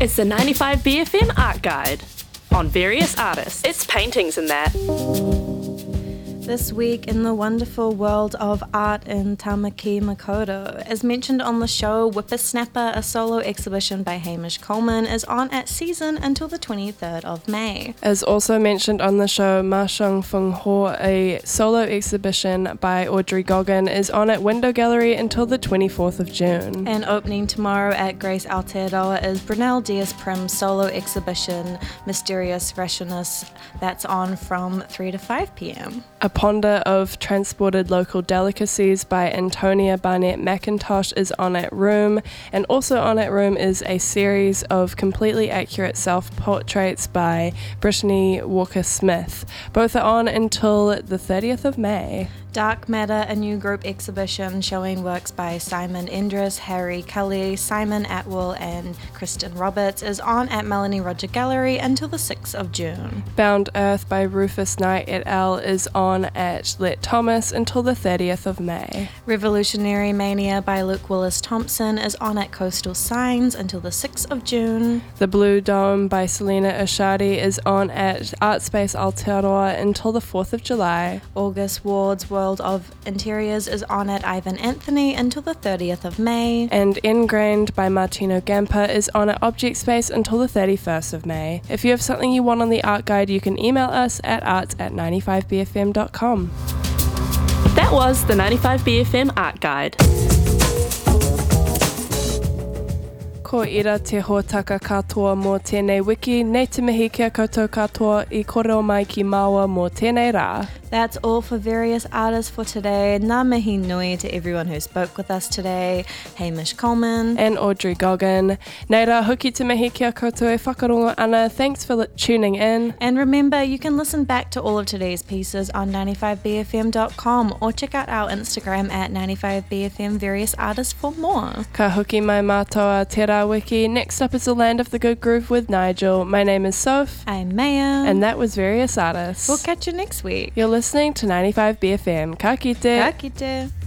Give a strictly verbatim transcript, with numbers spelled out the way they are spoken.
It's the ninety-five B F M Art Guide on various artists. It's paintings and that. This week in the wonderful world of art in Tamaki Makaurau. As mentioned on the show, Whippersnapper, a solo exhibition by Hamish Coleman, is on at Season until the twenty-third of May. As also mentioned on the show, Ma Shang Feng Ho, a solo exhibition by Audrey Goggin, is on at Window Gallery until the twenty-fourth of June. And opening tomorrow at Grace Aotearoa is Brunel Diaz Prim's solo exhibition, Mysterious Rationalist, that's on from three to five p.m. A ponder of transported local delicacies by Antonia Barnett McIntosh is on at Room, and also on at Room is a series of completely accurate self-portraits by Brittany Walker-Smith. Both are on until the thirtieth of May. Dark Matter, a new group exhibition showing works by Simon Endres, Harry Kelly, Simon Atwell and Kristen Roberts, is on at Melanie Roger Gallery until the sixth of June. Bound Earth by Rufus Knight et al. Is on at Let Thomas until the thirtieth of May. Revolutionary Mania by Luke Willis Thompson is on at Coastal Signs until the sixth of June. The Blue Dome by Selena Ashadi is on at Art Space Aotearoa until the fourth of July. August Ward's World of Interiors is on at Ivan Anthony until the thirtieth of May. And Ingrained by Martino Gamper is on at Object Space until the thirty-first of May. If you have something you want on the art guide, you can email us at arts at ninety-five b f m dot com. That was the ninety-five B F M Art Guide. Ko ira te hōtaka katoa mō tēnei wiki, nei te mihi kia koutou katoa I kōrero mai ki māua mō tēnei rā. That's all for various artists for today. Ngā mihi nui to everyone who spoke with us today. Hamish Coleman. And Audrey Goggin. Nei rā, hoki te mihi kia koutou e whakarongo ana. Thanks for li- tuning in. And remember, you can listen back to all of today's pieces on ninety-five b f m dot com or check out our Instagram at ninety-five b f m various artists for more. Ka hoki mai mātoa te rā wiki. Next up is The Land of the Good Groove with Nigel. My name is Soph. I'm Maya. And that was Various Artists. We'll catch you next week. You're listening to ninety-five B F M. Ka kite. Ka kite.